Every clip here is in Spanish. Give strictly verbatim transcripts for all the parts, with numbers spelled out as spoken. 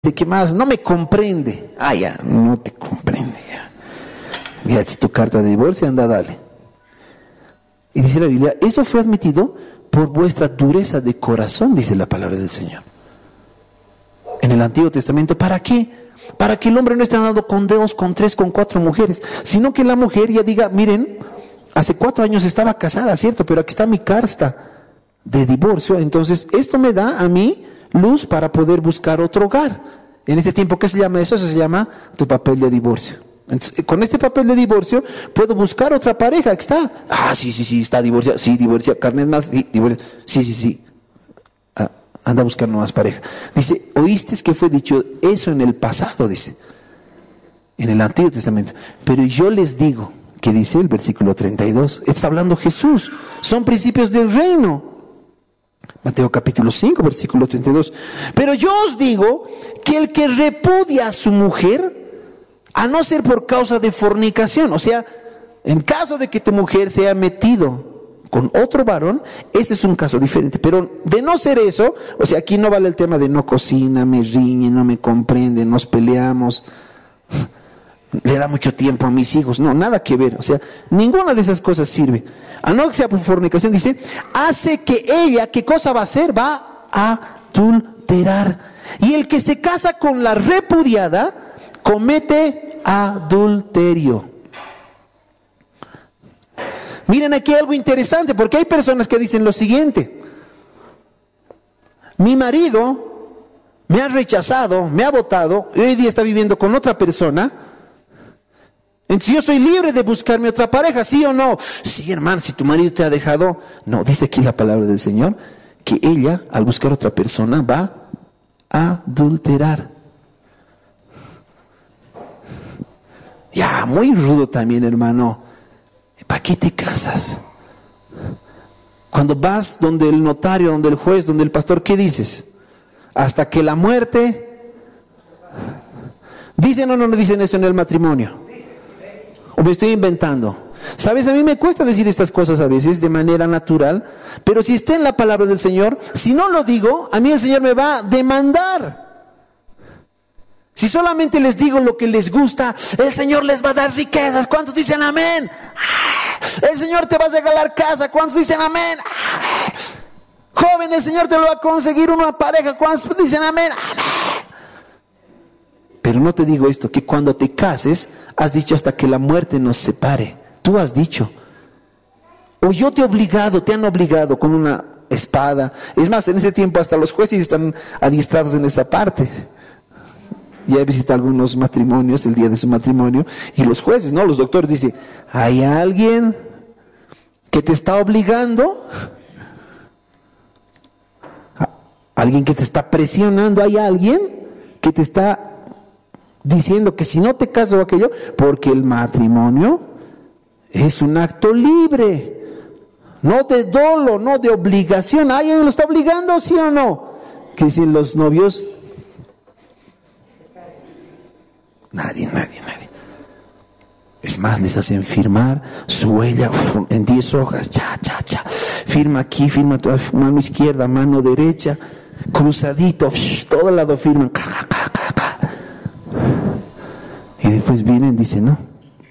¿qué más? No me comprende. Ah, ya, no te comprende. Ya, ya es tu carta de divorcio, anda, dale. Y dice la Biblia, eso fue admitido por vuestra dureza de corazón, dice la palabra del Señor. En el Antiguo Testamento, ¿para qué? Para que el hombre no esté andando con dos, con tres, con cuatro mujeres, sino que la mujer ya diga, miren, hace cuatro años estaba casada, ¿cierto? Pero aquí está mi carta de divorcio, entonces esto me da a mí luz para poder buscar otro hogar. En este tiempo, ¿qué se llama eso? Eso se llama tu papel de divorcio. Entonces, con este papel de divorcio puedo buscar otra pareja. ¿Está? Ah, sí, sí, sí, está divorciado. Sí, divorcia, carnet más. Sí, divorcia. Sí, sí, sí. Ah, anda a buscar nuevas parejas. Dice, ¿oíste que fue dicho eso en el pasado? Dice, en el Antiguo Testamento. Pero yo les digo, que dice el versículo treinta y dos, está hablando Jesús. Son principios del reino. Mateo capítulo cinco, versículo treinta y dos. Pero yo os digo que el que repudia a su mujer, a no ser por causa de fornicación, o sea, en caso de que tu mujer se haya metido con otro varón, ese es un caso diferente. Pero de no ser eso, o sea, aquí no vale el tema de no cocina, me riñe, no me comprende, nos peleamos, le da mucho tiempo a mis hijos. No, nada que ver. O sea, ninguna de esas cosas sirve. A no que sea por fornicación, dice, hace que ella, ¿qué cosa va a hacer? Va a adulterar. Y el que se casa con la repudiada, comete adulterio. Miren aquí algo interesante, porque hay personas que dicen lo siguiente: mi marido me ha rechazado, me ha votado, y hoy día está viviendo con otra persona. Entonces yo soy libre de buscarme otra pareja, ¿sí o no? Sí, hermano, si tu marido te ha dejado. No, dice aquí la palabra del Señor, que ella, al buscar otra persona, va a adulterar. Ya, muy rudo también, hermano. ¿Para qué te casas? Cuando vas donde el notario, donde el juez, donde el pastor, ¿qué dices? Hasta que la muerte. ¿Dicen o no dicen eso en el matrimonio? ¿O me estoy inventando? ¿Sabes? A mí me cuesta decir estas cosas a veces de manera natural, pero si está en la palabra del Señor, si no lo digo, a mí el Señor me va a demandar. Si solamente les digo lo que les gusta, el Señor les va a dar riquezas. ¿Cuántos dicen amén? El Señor te va a regalar casa. ¿Cuántos dicen amén? Joven, el Señor te lo va a conseguir una pareja. ¿Cuántos dicen amén? Amén. Pero no te digo esto, que cuando te cases, has dicho hasta que la muerte nos separe. Tú has dicho. O yo te he obligado, te han obligado con una espada. Es más, en ese tiempo hasta los jueces están adiestrados en esa parte. Ya he visitado algunos matrimonios el día de su matrimonio, y los jueces, no, los doctores dicen, ¿hay alguien que te está obligando? ¿Alguien que te está presionando? ¿Hay alguien que te está diciendo que si no te casas o aquello? Porque el matrimonio es un acto libre, no de dolo, no de obligación. ¿Alguien lo está obligando, sí o no? Que dicen los novios, nadie, nadie, nadie. Es más, les hacen firmar su huella en diez hojas, cha, cha, cha. Firma aquí, firma tu mano izquierda, mano derecha, cruzadito, todo el lado firman, ca, ca, ca, ca. Y después vienen y dicen, no,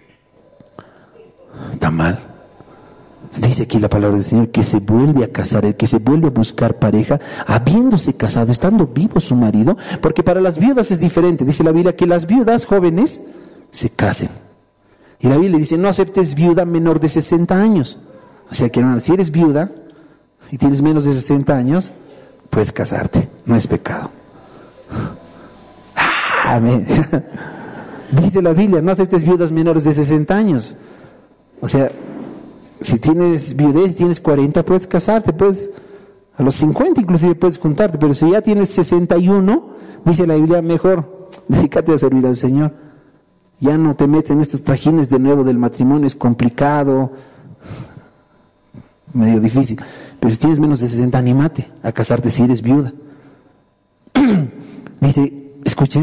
está mal. Dice aquí la palabra del Señor que se vuelve a casar, el que se vuelve a buscar pareja, habiéndose casado, estando vivo su marido, porque para las viudas es diferente. Dice la Biblia que las viudas jóvenes se casen. Y la Biblia dice, no aceptes viuda menor de sesenta años. O sea que, hermano, si eres viuda y tienes menos de sesenta años, puedes casarte, no es pecado. Amén. Dice la Biblia, no aceptes viudas menores de sesenta años. O sea, si tienes viudez, tienes cuarenta, puedes casarte, puedes, a los cincuenta inclusive puedes juntarte, pero si ya tienes sesenta y uno, dice la Biblia, mejor dedícate a servir al Señor. Ya no te metes en estos trajines de nuevo del matrimonio, es complicado, medio difícil. Pero si tienes menos de sesenta, anímate a casarte si eres viuda. Dice, escuchen,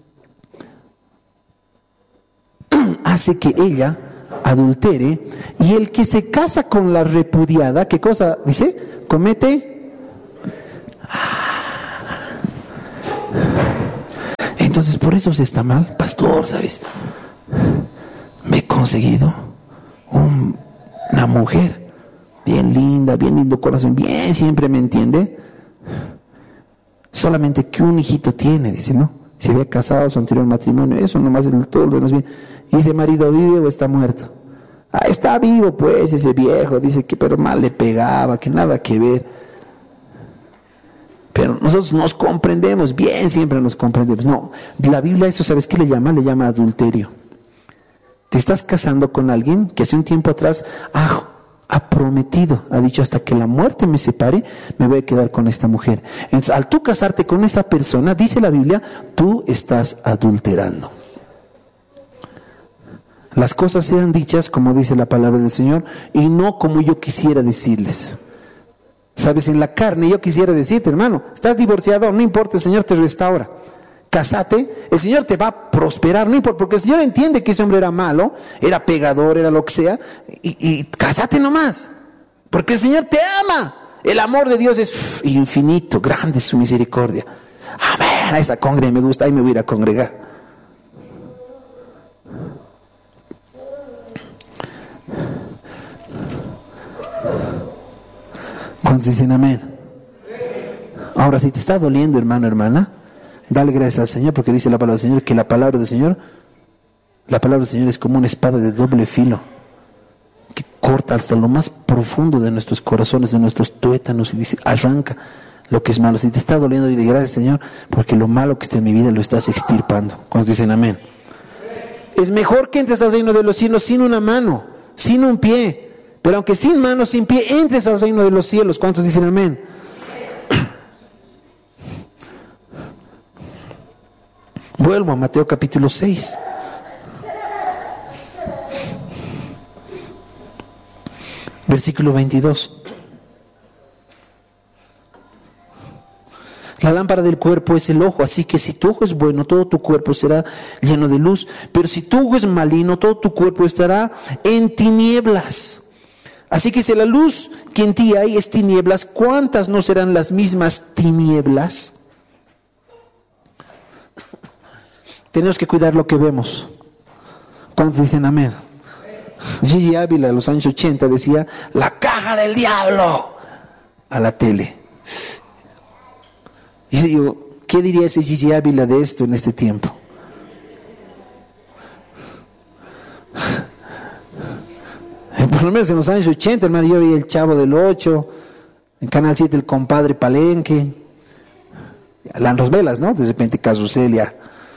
hace que ella adultere, y el que se casa con la repudiada, ¿qué cosa dice? Comete Entonces por eso se está mal. Pastor, ¿sabes? Me he conseguido un, una mujer bien linda, bien lindo corazón, bien siempre me entiende. Solamente que un hijito tiene, dice, ¿no? Se había casado, su anterior matrimonio, eso nomás es todo lo demás bien. Y ese marido vive o está muerto. Ah, está vivo pues ese viejo, dice que pero mal le pegaba, que nada que ver. Pero nosotros nos comprendemos, bien siempre nos comprendemos. No, la Biblia eso, ¿sabes qué le llama? Le llama adulterio. Te estás casando con alguien que hace un tiempo atrás ah, ha prometido, ha dicho hasta que la muerte me separe, me voy a quedar con esta mujer. Entonces, al tú casarte con esa persona, dice la Biblia, tú estás adulterando. Las cosas sean dichas como dice la palabra del Señor y no como yo quisiera decirles. Sabes, en la carne yo quisiera decirte, hermano, estás divorciado, no importa, el Señor te restaura. Cásate, el Señor te va a prosperar, no importa, porque el Señor entiende que ese hombre era malo, era pegador, era lo que sea, y, y cásate nomás, porque el Señor te ama. El amor de Dios es infinito, grande es su misericordia. Amén, a esa congre me gusta, ahí me voy a ir a congregar. ¿Cuántos dicen amén? Ahora, si te está doliendo, hermano, hermana, dale gracias al Señor, porque dice la palabra del Señor que la palabra del Señor, la palabra del Señor es como una espada de doble filo, que corta hasta lo más profundo de nuestros corazones, de nuestros tuétanos, y dice, arranca lo que es malo. Si te está doliendo, dile gracias, Señor, porque lo malo que está en mi vida lo estás extirpando. ¿Cuántos dicen amén? Es mejor que entres al reino de los cielos sin una mano, sin un pie. Pero aunque sin mano, sin pie, entres al reino de los cielos. ¿Cuántos dicen amén? Vuelvo a Mateo capítulo seis. Versículo veintidós. La lámpara del cuerpo es el ojo, así que si tu ojo es bueno, todo tu cuerpo será lleno de luz. Pero si tu ojo es maligno, todo tu cuerpo estará en tinieblas. Así que si la luz que en ti hay es tinieblas, ¿cuántas no serán las mismas tinieblas? Tenemos que cuidar lo que vemos. ¿Cuántos dicen amén? Gigi Ávila, en los años ochenta, decía, la caja del diablo, a la tele. Y yo digo, ¿qué diría ese Gigi Ávila de esto en este tiempo? Por lo menos en los años ochenta, hermano, yo vi el Chavo del Ocho, en Canal siete el compadre Palenque, las novelas, ¿no? De repente Casucelia.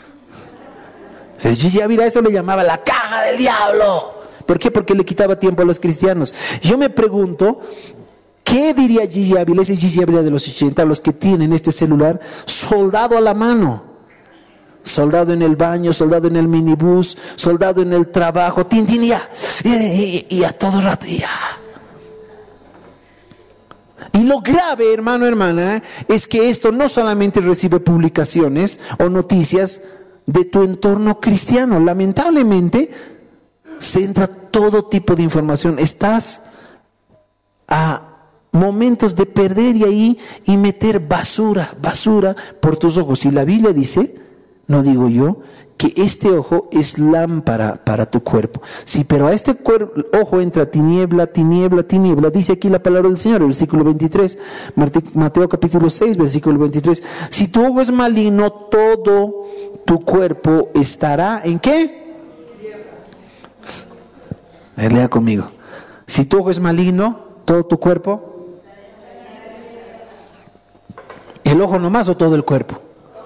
Gigi Ávila eso le llamaba la caja del diablo. ¿Por qué? Porque le quitaba tiempo a los cristianos. Yo me pregunto, ¿qué diría Gigi Ávila, ese Gigi Ávila de los ochenta, los que tienen este celular soldado a la mano? Soldado en el baño, soldado en el minibús, soldado en el trabajo, tin, tin, ya, y, y, y a todo rato, ya. Y lo grave, hermano, hermana, es que esto no solamente recibe publicaciones o noticias de tu entorno cristiano. Lamentablemente, se entra todo tipo de información. Estás a momentos de perder y ahí y meter basura, basura por tus ojos. Y la Biblia dice, no digo yo, que este ojo es lámpara para tu cuerpo. Sí, pero a este cuerpo, ojo entra tiniebla, tiniebla, tiniebla. Dice aquí la palabra del Señor, el versículo veintitrés, Mateo capítulo seis, versículo veintitrés. Si tu ojo es maligno, todo tu cuerpo estará, ¿en qué? A ver, lea conmigo. Si tu ojo es maligno, todo tu cuerpo. ¿El ojo nomás o todo el cuerpo?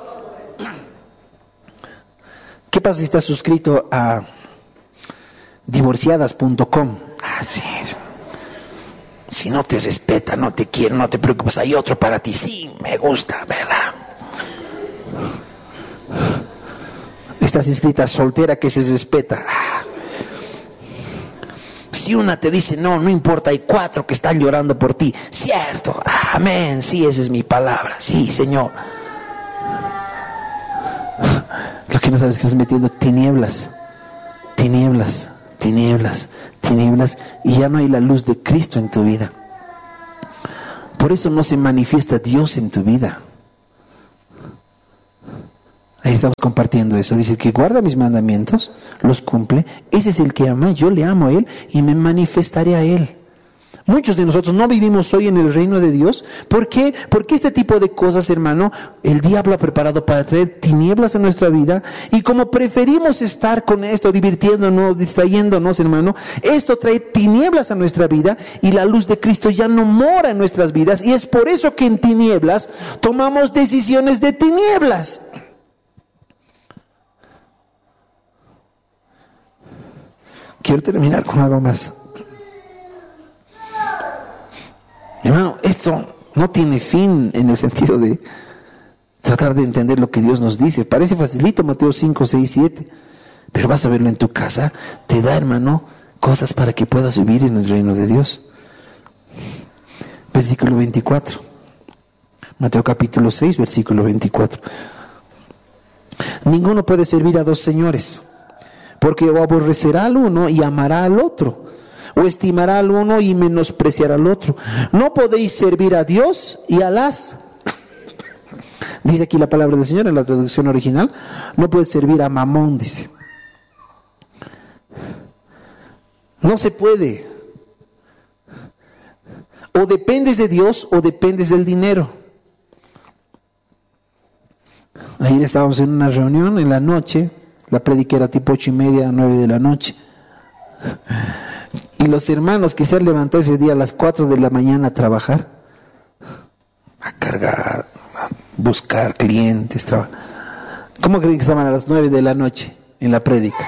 ¿Qué pasa si estás suscrito a divorciadas punto com? Ah, sí. Si no te respeta, no te quiere, no te preocupes, hay otro para ti. Sí, me gusta, ¿verdad? Estás inscrita soltera que se respeta. Ah. Si una te dice, no, no importa, hay cuatro que están llorando por ti. Cierto, amén, sí, esa es mi palabra. Sí, Señor. Lo que no sabes es que estás metiendo tinieblas, tinieblas, tinieblas, tinieblas, y ya no hay la luz de Cristo en tu vida. Por eso no se manifiesta Dios en tu vida. Ahí estamos compartiendo eso. Dice que guarda mis mandamientos, los cumple. Ese es el que ama. Yo le amo a Él y me manifestaré a Él. Muchos de nosotros no vivimos hoy en el reino de Dios. ¿Por qué? Porque este tipo de cosas, hermano, el diablo ha preparado para traer tinieblas a nuestra vida. Y como preferimos estar con esto, divirtiéndonos, distrayéndonos, hermano, esto trae tinieblas a nuestra vida y la luz de Cristo ya no mora en nuestras vidas. Y es por eso que en tinieblas tomamos decisiones de tinieblas. Quiero terminar con algo más. Hermano, esto no tiene fin en el sentido de tratar de entender lo que Dios nos dice. Parece facilito, Mateo cinco, seis, siete. Pero vas a verlo en tu casa. Te da, hermano, cosas para que puedas vivir en el reino de Dios. Versículo veinticuatro. Mateo capítulo seis, versículo veinticuatro. Ninguno puede servir a dos señores, porque o aborrecerá al uno y amará al otro, o estimará al uno y menospreciará al otro. No podéis servir a Dios y a las... Dice aquí la palabra del Señor en la traducción original. No puedes servir a Mamón, dice. No se puede. O dependes de Dios o dependes del dinero. Ayer estábamos en una reunión en la noche. La prédica era tipo ocho y media, nueve de la noche. Y los hermanos que se han levantado ese día a las cuatro de la mañana a trabajar, a cargar, a buscar clientes, traba... ¿Cómo creen que estaban a las nueve de la noche en la prédica?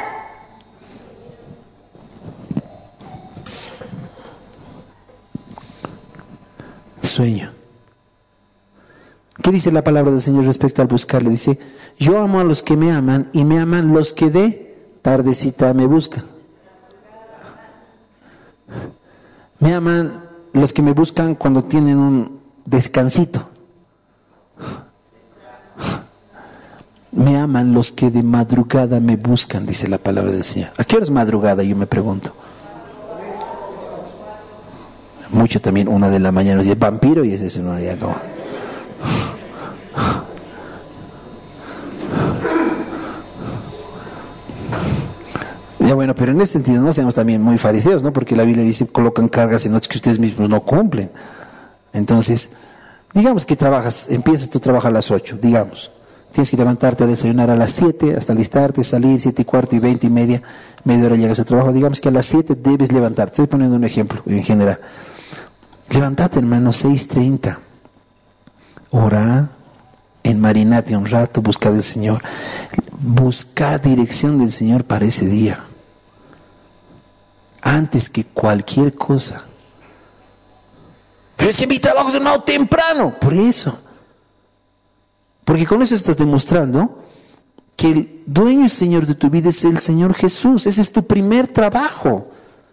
Sueño. ¿Qué dice la palabra del Señor respecto al buscarle? Dice, yo amo a los que me aman y me aman los que de tardecita me buscan. Me aman los que me buscan cuando tienen un descansito. Me aman los que de madrugada me buscan, dice la palabra del Señor. ¿A qué hora es madrugada? Yo me pregunto. Mucho también, una de la mañana, dice vampiro y ese es uno ya como... Ya bueno, pero en ese sentido no seamos también muy fariseos, ¿no? Porque la Biblia dice, colocan cargas en noches que ustedes mismos no cumplen. Entonces, digamos que trabajas, empiezas tu trabajo a las ocho, digamos. Tienes que levantarte a desayunar a las siete, hasta alistarte, salir, siete y cuarto y veinte y media, media hora llegas a tu trabajo. Digamos que a las siete debes levantarte. Estoy poniendo un ejemplo en general. Levántate, hermano, seis treinta. Ora, enmarinate un rato, busca del Señor. Busca dirección del Señor para ese día. Antes que cualquier cosa. Pero es que mi trabajo es hermano temprano. Por eso. Porque con eso estás demostrando que el dueño y Señor de tu vida es el Señor Jesús. Ese es tu primer trabajo.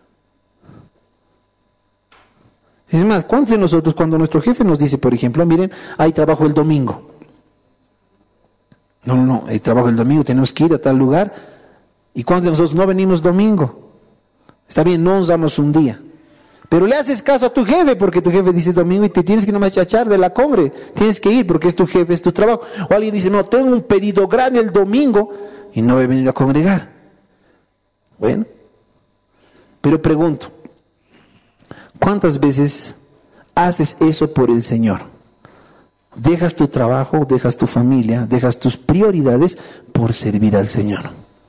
Es más, ¿cuántos de nosotros cuando nuestro jefe nos dice, por ejemplo, miren, hay trabajo el domingo? No, no, no, hay trabajo el domingo, tenemos que ir a tal lugar. ¿Y cuántos de nosotros no venimos domingo? Está bien, no usamos un día. Pero le haces caso a tu jefe porque tu jefe dice domingo y te tienes que nomás echar de la combre. Tienes que ir porque es tu jefe, es tu trabajo. O alguien dice, no, tengo un pedido grande el domingo y no voy a venir a congregar. Bueno, pero pregunto, ¿cuántas veces haces eso por el Señor? Dejas tu trabajo, dejas tu familia, dejas tus prioridades por servir al Señor.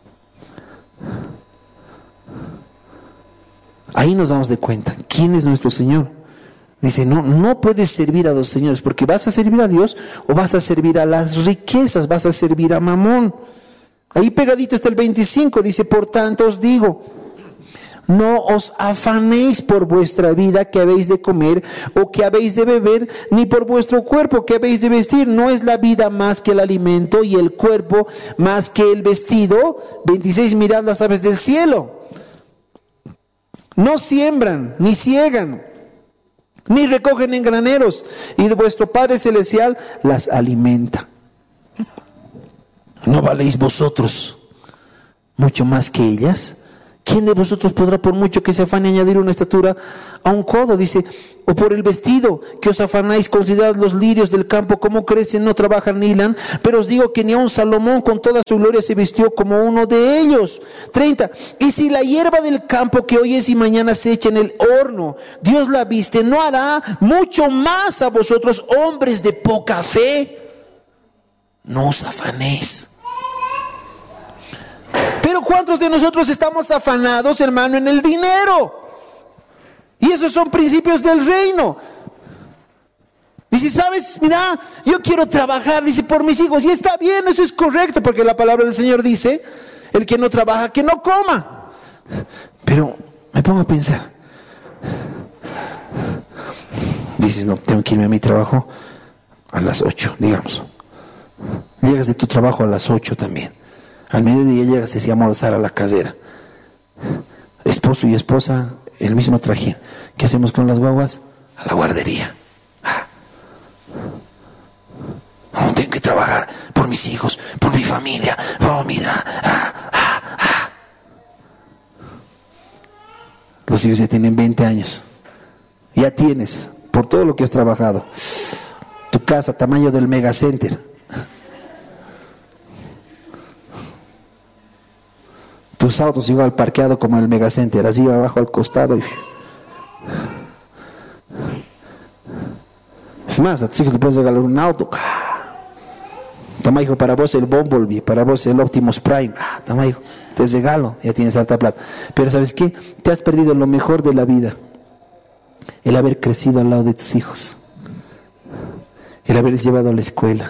Ahí nos damos de cuenta, ¿quién es nuestro Señor? Dice, no, no puedes servir a dos señores, porque vas a servir a Dios o vas a servir a las riquezas, vas a servir a Mamón. Ahí pegadito está el veinticinco, dice, por tanto os digo, no os afanéis por vuestra vida que habéis de comer o que habéis de beber, ni por vuestro cuerpo que habéis de vestir. No es la vida más que el alimento y el cuerpo más que el vestido. veintiséis, mirad las aves del cielo. No siembran, ni ciegan, ni recogen en graneros, y de vuestro Padre Celestial las alimenta. ¿No valéis vosotros mucho más que ellas? ¿Quién de vosotros podrá, por mucho que se afane, añadir una estatura a un codo? Dice, o por el vestido que os afanáis, considerad los lirios del campo, cómo crecen, no trabajan ni hilan. Pero os digo que ni aun Salomón con toda su gloria se vistió como uno de ellos. treinta. Y si la hierba del campo que hoy es y mañana se echa en el horno, Dios la viste, ¿no hará mucho más a vosotros, hombres de poca fe? No os afanéis. Pero ¿cuántos de nosotros estamos afanados, hermano, en el dinero? Y esos son principios del reino. Dice, ¿sabes? Mira, yo quiero trabajar, dice, por mis hijos. Y está bien, eso es correcto, porque la palabra del Señor dice, el que no trabaja, que no coma. Pero me pongo a pensar. Dices, no, tengo que irme a mi trabajo a las ocho, digamos. Llegas de tu trabajo a las ocho también. Al mediodía llegas y a almorzar a la casera. Esposo y esposa, el mismo trajín. ¿Qué hacemos con las guaguas? A la guardería. Ah. No, tengo que trabajar por mis hijos, por mi familia. Oh, mira. Ah, ah, ah. Los hijos ya tienen veinte años. Ya tienes, por todo lo que has trabajado, tu casa, tamaño del megacenter. Tus autos igual parqueado como el megacenter, así abajo al costado. Y... es más, a tus hijos te puedes regalar un auto. Toma, hijo, para vos el Bumblebee, para vos el Optimus Prime. Ah, toma, hijo, te regalo, ya tienes harta plata. Pero ¿sabes qué? Te has perdido lo mejor de la vida. El haber crecido al lado de tus hijos. El haberles llevado a la escuela.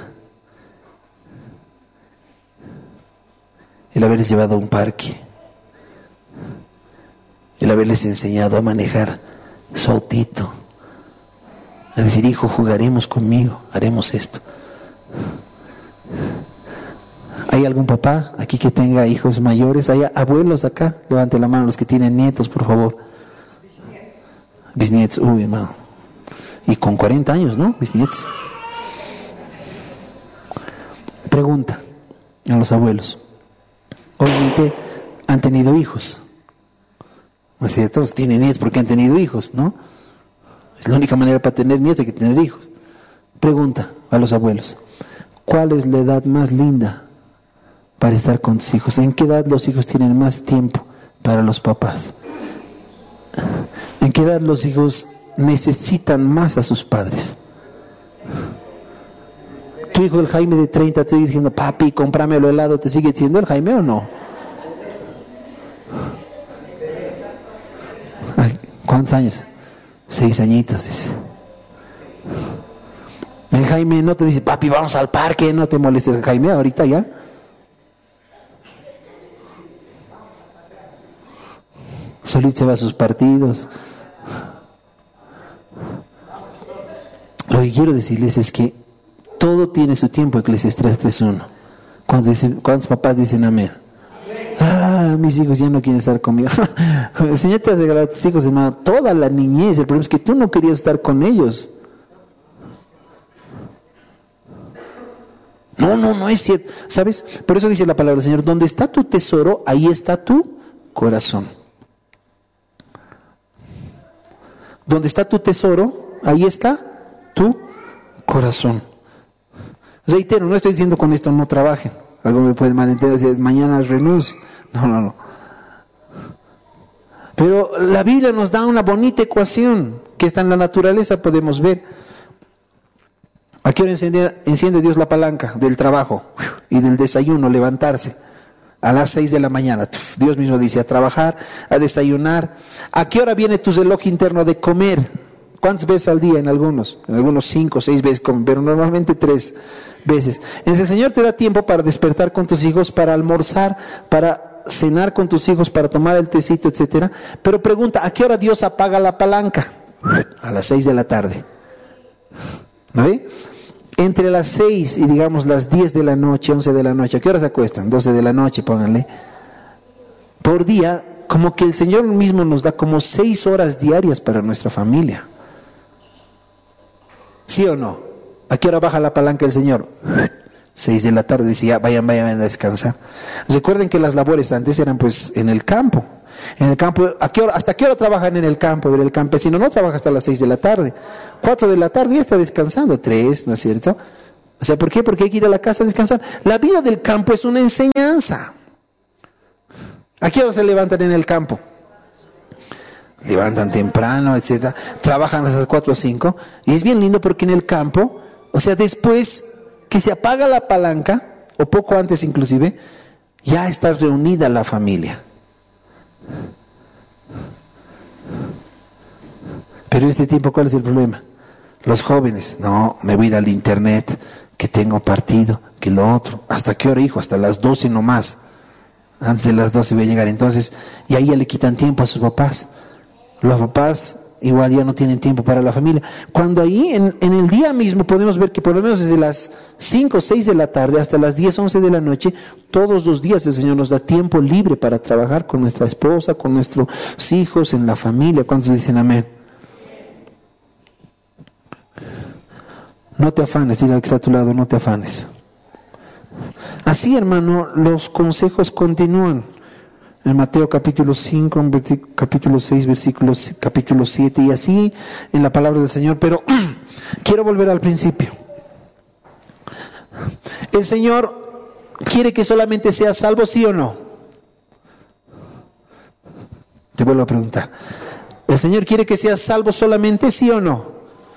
El haberles llevado a un parque. El haberles enseñado a manejar su autito. A decir, hijo, jugaremos conmigo, haremos esto. ¿Hay algún papá aquí que tenga hijos mayores? ¿Hay abuelos acá? Levante la mano los que tienen nietos, por favor. Bisnietos, uy, hermano. Y con cuarenta años, ¿no? Bisnietos. Pregunta a los abuelos. Obviamente han tenido hijos. ¿No es cierto? Todos tienen nietos porque han tenido hijos, ¿no? Es la única manera para tener nietos que tener hijos. Pregunta a los abuelos. ¿Cuál es la edad más linda para estar con tus hijos? ¿En qué edad los hijos tienen más tiempo para los papás? ¿En qué edad los hijos necesitan más a sus padres? Tu hijo, el Jaime de treinta, te sigue diciendo, papi, cómprame el helado, ¿te sigue diciendo el Jaime o no? Ay, ¿cuántos años? Seis añitos, dice. El Jaime no te dice, papi, vamos al parque, no te molestes. El Jaime ahorita ya. Solito se va a sus partidos. Lo que quiero decirles es que todo tiene su tiempo, Eclesiastés tres uno. ¿Cuántos, dicen, ¿Cuántos papás dicen amén? Ah, mis hijos ya no quieren estar conmigo. El Señor te ha regalado a tus hijos, hermano, toda la niñez. El problema es que tú no querías estar con ellos. No, no, no es cierto. ¿Sabes? Por eso dice la palabra del Señor, donde está tu tesoro, ahí está tu corazón. Donde está tu tesoro, ahí está tu corazón. Reitero, no estoy diciendo con esto no trabajen. Algo me puede malentender, decir mañana renuncio. No, no, no. Pero la Biblia nos da una bonita ecuación que está en la naturaleza, podemos ver. ¿A qué hora enciende, enciende Dios la palanca del trabajo y del desayuno, levantarse? A las seis de la mañana. Dios mismo dice, a trabajar, a desayunar. ¿A qué hora viene tu reloj interno de comer? ¿Cuántas veces al día? En algunos, en algunos cinco, seis veces comen, pero normalmente tres veces. Entonces el Señor te da tiempo para despertar con tus hijos, para almorzar, para cenar con tus hijos, para tomar el tecito, etcétera. Pero pregunta, ¿a qué hora Dios apaga la palanca? A las seis de la tarde. ¿No ve? Entre las seis y digamos las diez de la noche, once de la noche, ¿a qué hora se acuestan? doce de la noche, pónganle. Por día, como que el Señor mismo nos da como seis horas diarias para nuestra familia. ¿Sí o no? ¿A qué hora baja la palanca el Señor? seis de la tarde, dice, ya, vayan, vayan a descansar. Recuerden que las labores antes eran pues en el campo. En el campo, ¿a qué hora, ¿hasta qué hora trabajan en el campo? El campesino no trabaja hasta las seis de la tarde. Cuatro de la tarde ya está descansando. Tres, ¿no es cierto? O sea, ¿por qué? Porque hay que ir a la casa a descansar. La vida del campo es una enseñanza. ¿A qué hora se levantan en el campo? Levantan temprano, etcétera. Trabajan hasta las cuatro o cinco. Y es bien lindo porque en el campo, o sea, después que se apaga la palanca, o poco antes inclusive, ya está reunida la familia. Pero en este tiempo, ¿cuál es el problema? Los jóvenes, no, me voy a ir al internet, que tengo partido, que lo otro. ¿Hasta qué hora, hijo? Hasta las doce nomás. Antes de las doce voy a llegar. Entonces, y ahí ya le quitan tiempo a sus papás. Los papás igual ya no tienen tiempo para la familia. Cuando ahí en, en el día mismo podemos ver que por lo menos desde las cinco o seis de la tarde hasta las diez, once de la noche, todos los días el Señor nos da tiempo libre para trabajar con nuestra esposa, con nuestros hijos, en la familia. ¿Cuántos dicen amén? No te afanes, dile al que está a tu lado, no te afanes. Así, hermano, los consejos continúan. En Mateo capítulo cinco, capítulo seis, versículos, capítulo siete, y así en la palabra del Señor. Pero quiero volver al principio. ¿El Señor quiere que solamente seas salvo, sí o no? Te vuelvo a preguntar. ¿El Señor quiere que seas salvo solamente, sí o no?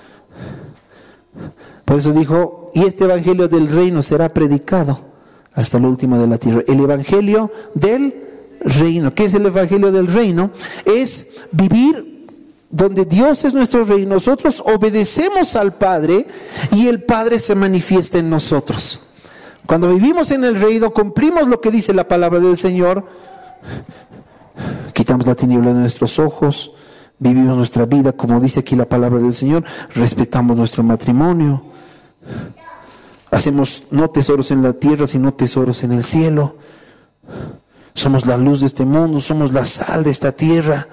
Por eso dijo, y este evangelio del reino será predicado hasta lo último de la tierra. El evangelio del reino. ¿Qué es el evangelio del reino? Es vivir donde Dios es nuestro rey, nosotros obedecemos al Padre y el Padre se manifiesta en nosotros. Cuando vivimos en el reino, cumplimos lo que dice la palabra del Señor, quitamos la tiniebla de nuestros ojos, vivimos nuestra vida como dice aquí la palabra del Señor, respetamos nuestro matrimonio, hacemos no tesoros en la tierra, sino tesoros en el cielo. Somos la luz de este mundo, somos la sal de esta tierra.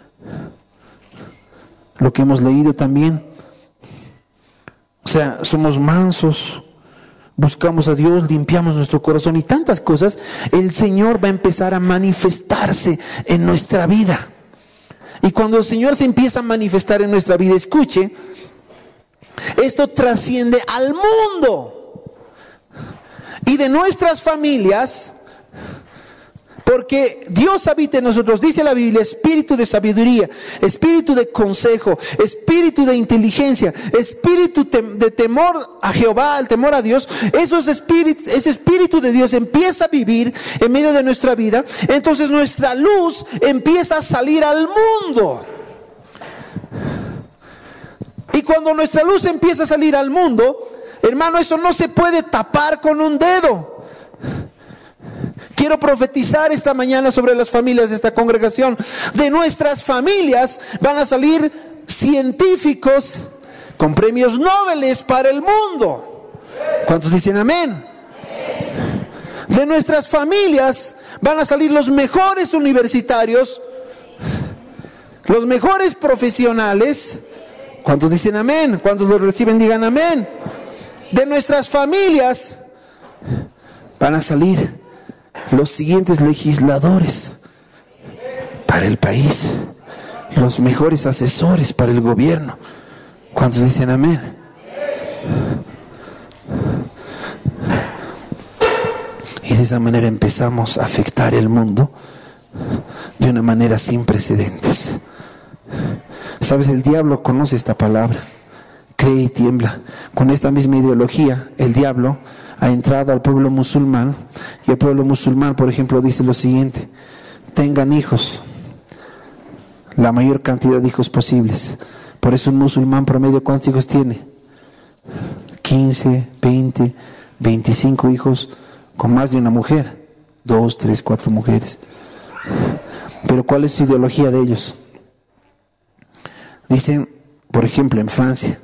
Lo que hemos leído también. O sea, somos mansos, buscamos a Dios, limpiamos nuestro corazón y tantas cosas. El Señor va a empezar a manifestarse en nuestra vida. Y cuando el Señor se empieza a manifestar en nuestra vida, escuche, esto trasciende al mundo y de nuestras familias. Porque Dios habita en nosotros, dice la Biblia, espíritu de sabiduría, espíritu de consejo, espíritu de inteligencia, espíritu de temor a Jehová, el temor a Dios. Esos espíritu, ese espíritu de Dios empieza a vivir en medio de nuestra vida. Entonces nuestra luz empieza a salir al mundo. Y cuando nuestra luz empieza a salir al mundo, hermano, eso no se puede tapar con un dedo. Quiero profetizar esta mañana sobre las familias de esta congregación. De nuestras familias van a salir científicos con premios Nobel para el mundo. ¿Cuántos dicen amén? De nuestras familias van a salir los mejores universitarios, los mejores profesionales. ¿Cuántos dicen amén? ¿Cuántos lo reciben? Digan amén. De nuestras familias van a salir los siguientes legisladores para el país, los mejores asesores para el gobierno. ¿Cuántos dicen amén? Y de esa manera empezamos a afectar el mundo de una manera sin precedentes. Sabes, el diablo conoce esta palabra, cree y tiembla. Con esta misma ideología, el diablo ha entrado al pueblo musulmán, y el pueblo musulmán, por ejemplo, dice lo siguiente: tengan hijos, la mayor cantidad de hijos posibles. Por eso un musulmán promedio, ¿cuántos hijos tiene? quince, veinte, veinticinco hijos con más de una mujer, dos, tres, cuatro mujeres. Pero ¿cuál es su ideología de ellos? Dicen, por ejemplo, en Francia,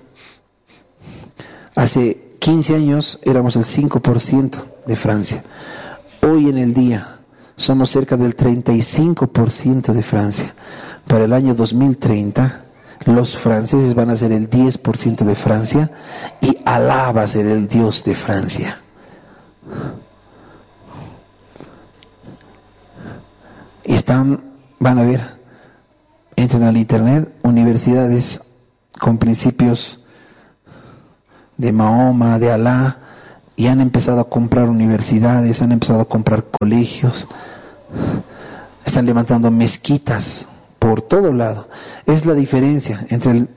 hace quince años éramos el cinco por ciento de Francia. Hoy en el día somos cerca del treinta y cinco por ciento de Francia. Para el año dos mil treinta, los franceses van a ser el diez por ciento de Francia y Alá va a ser el Dios de Francia. Y están van a ver, entren al internet, universidades con principios de Mahoma, de Alá, y han empezado a comprar universidades, han empezado a comprar colegios, están levantando mezquitas por todo lado. Es la diferencia entre el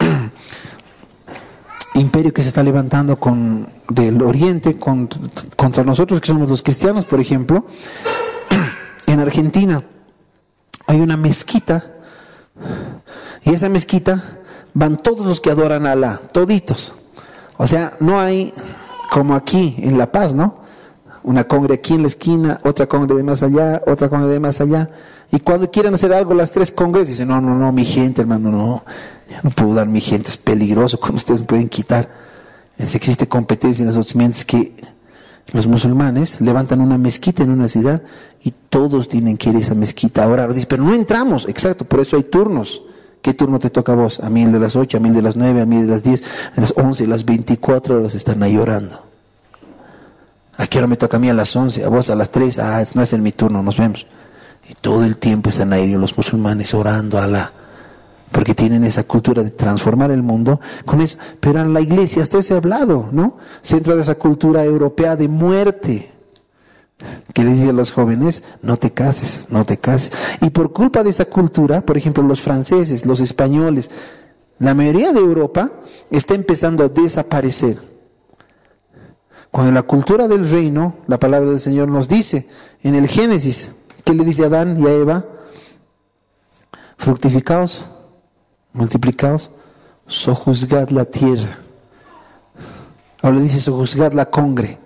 imperio que se está levantando con, del Oriente con, contra nosotros que somos los cristianos, por ejemplo. En Argentina hay una mezquita, y esa mezquita van todos los que adoran a Alá, toditos. O sea, no hay como aquí en La Paz, ¿no? Una congre aquí en la esquina, otra congre de más allá, otra congre de más allá. Y cuando quieran hacer algo las tres congres, dicen, no, no, no, mi gente, hermano, no. Yo no puedo dar mi gente, es peligroso, como ustedes me pueden quitar. Es, existe competencia en las otras mentes que los musulmanes levantan una mezquita en una ciudad y todos tienen que ir a esa mezquita a orar. Dicen, pero no entramos. Exacto, por eso hay turnos. ¿Qué turno te toca a vos? A mí el de las ocho, a mí el de las nueve, a mí el de las diez, a las once, a las veinticuatro horas están ahí orando. ¿A qué hora me toca a mí? A las once, a vos a las tres, ah, no es en mi turno, nos vemos. Y todo el tiempo están ahí los musulmanes orando a Alá, porque tienen esa cultura de transformar el mundo con eso. Pero en la iglesia hasta se ha hablado, ¿no? Se entra de esa cultura europea de muerte, que les dice a los jóvenes, no te cases, no te cases. Y por culpa de esa cultura, por ejemplo, los franceses, los españoles, la mayoría de Europa está empezando a desaparecer. Cuando la cultura del reino, la palabra del Señor nos dice en el Génesis, ¿qué le dice a Adán y a Eva? Fructificaos, multiplicaos, sojuzgad la tierra. Ahora le dice sojuzgad la congre.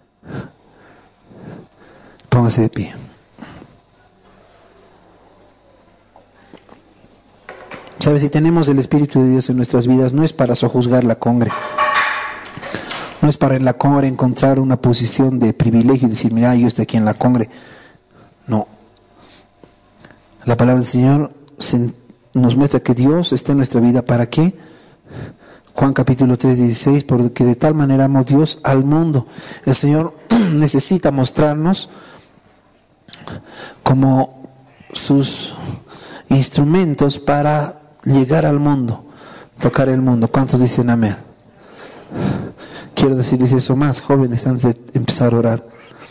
Póngase de pie. ¿Sabes? Si tenemos el Espíritu de Dios en nuestras vidas, no es para sojuzgar la congre. No es para en la congre encontrar una posición de privilegio y decir, mira, yo estoy aquí en la congre. No. La palabra del Señor se, nos muestra que Dios está en nuestra vida. ¿Para qué? Juan capítulo tres, dieciséis, porque de tal manera amó Dios al mundo. El Señor necesita mostrarnos como sus instrumentos para llegar al mundo, tocar el mundo. ¿Cuántos dicen amén? Quiero decirles eso más, jóvenes, antes de empezar a orar.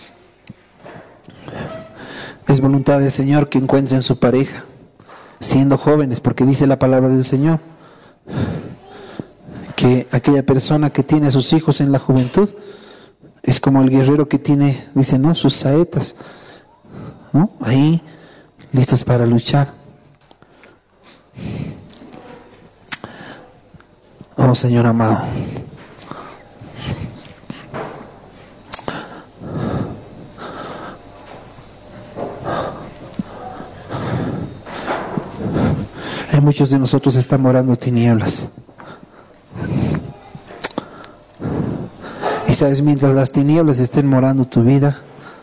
Es voluntad del Señor que encuentren su pareja, siendo jóvenes, porque dice la palabra del Señor que aquella persona que tiene a sus hijos en la juventud es como el guerrero que tiene, dice, ¿no?, sus saetas, ¿no?, ahí listas para luchar. Oh Señor amado, hay muchos de nosotros están morando tinieblas. Y sabes, mientras las tinieblas estén morando tu vida,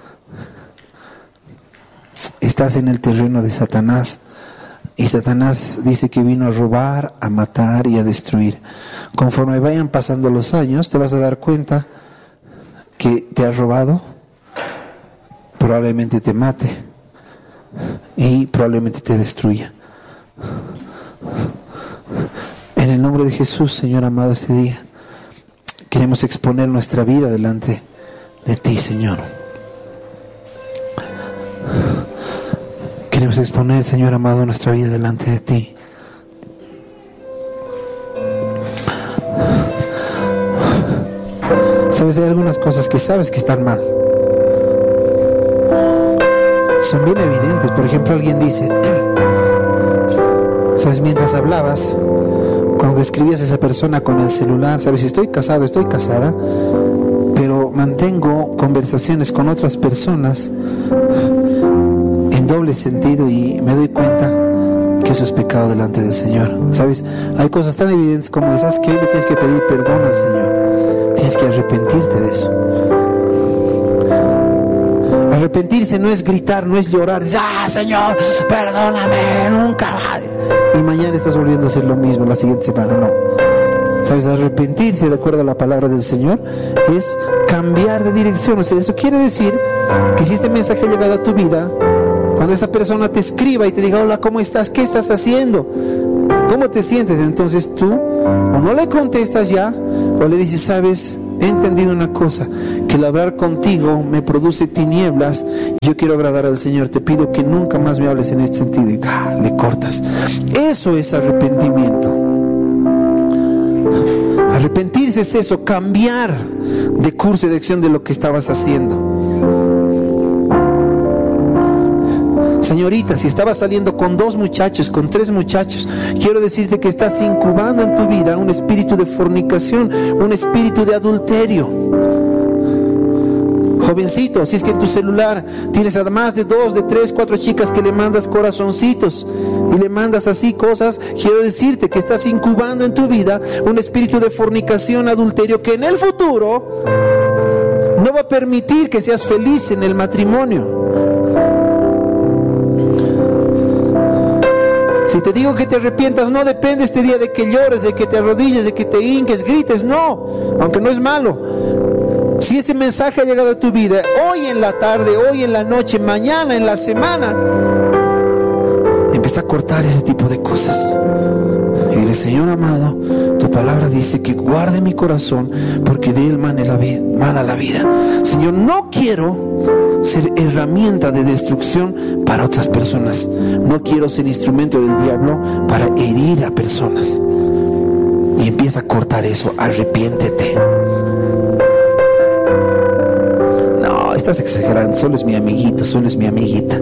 estás en el terreno de Satanás. Y Satanás dice que vino a robar, a matar y a destruir. Conforme vayan pasando los años, te vas a dar cuenta que te ha robado, probablemente te mate y probablemente te destruya. En el nombre de Jesús, Señor amado, este día queremos exponer nuestra vida delante de ti, Señor. Queremos exponer, Señor amado, nuestra vida delante de ti. Sabes, hay algunas cosas que sabes que están mal. Son bien evidentes. Por ejemplo, alguien dice, sabes, mientras hablabas, cuando describías a esa persona con el celular, sabes, estoy casado, estoy casada, pero mantengo conversaciones con otras personas en doble sentido y me doy cuenta que eso es pecado delante del Señor. Sabes, hay cosas tan evidentes como esas que hoy le tienes que pedir perdón al Señor. Tienes que arrepentirte de eso. Arrepentirse no es gritar, no es llorar, ¡ah, Señor, perdóname, nunca más! Y mañana estás volviendo a hacer lo mismo, la siguiente semana, no. ¿Sabes? Arrepentirse, de acuerdo a la palabra del Señor, es cambiar de dirección. O sea, eso quiere decir que si este mensaje ha llegado a tu vida, Cuando esa persona te escriba y te diga, hola, ¿cómo estás? ¿Qué estás haciendo? ¿Cómo te sientes? Entonces tú o no le contestas ya, o le dices, sabes, he entendido una cosa, que el hablar contigo me produce tinieblas, y yo quiero agradar al Señor, te pido que nunca más me hables en este sentido, y ¡ah!, le cortas. Eso es arrepentimiento. Arrepentirse es eso, cambiar de curso y de acción de lo que estabas haciendo. Señorita, si estabas saliendo con dos muchachos, con tres muchachos, quiero decirte que estás incubando en tu vida un espíritu de fornicación, un espíritu de adulterio. Jovencito, si es que en tu celular tienes además de dos, de tres, cuatro chicas que le mandas corazoncitos y le mandas así cosas, quiero decirte que estás incubando en tu vida un espíritu de fornicación, adulterio, que en el futuro no va a permitir que seas feliz en el matrimonio. Si te digo que te arrepientas, no depende este día de que llores, de que te arrodilles, de que te hinques, grites, no, aunque no es malo. Si ese mensaje ha llegado a tu vida, hoy en la tarde, hoy en la noche, mañana, en la semana, empieza a cortar ese tipo de cosas. Y dile, Señor amado, tu palabra dice que guarde mi corazón, porque de él mana la vida, mana la vida. Señor, no quiero ser herramienta de destrucción para otras personas. No quiero ser instrumento del diablo para herir a personas. Y empieza a cortar eso. Arrepiéntete. No, estás exagerando. Solo es mi amiguito, solo es mi amiguita.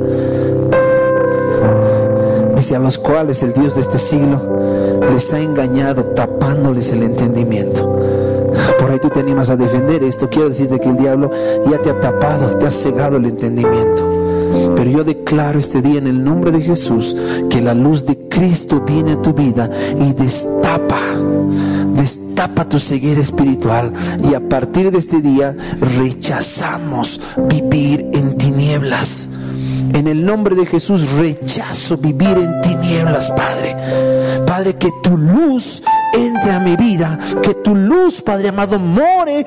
Dice, a los cuales el Dios de este siglo les ha engañado, tapándoles el entendimiento. Por ahí tú te animas a defender esto. Quiero decirte que el diablo ya te ha tapado, te ha cegado el entendimiento. Pero yo declaro este día en el nombre de Jesús que la luz de Cristo viene a tu vida y destapa, destapa tu ceguera espiritual. Y a partir de este día rechazamos vivir en tinieblas. En el nombre de Jesús rechazo vivir en tinieblas, Padre. Padre, que tu luz entre a mi vida, que tu luz, Padre amado, more